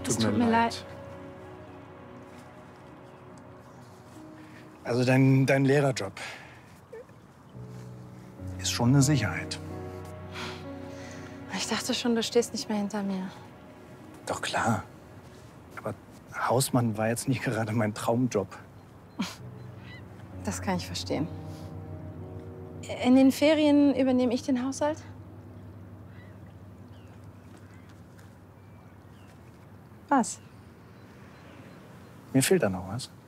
Es tut mir leid. Also dein Lehrerjob ist schon eine Sicherheit. Ich dachte schon, du stehst nicht mehr hinter mir. Doch klar. Aber Hausmann war jetzt nicht gerade mein Traumjob. Das kann ich verstehen. In den Ferien übernehme ich den Haushalt? Was? Mir fehlt da noch was.